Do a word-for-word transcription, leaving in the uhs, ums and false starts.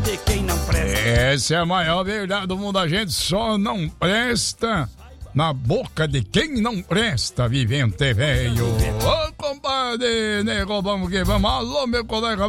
de quem não presta. Essa é a maior verdade do mundo. A gente só não presta na boca de quem não presta, vivente velho. Ô, compadre, nego, vamos que vamos. Alô, meu colega.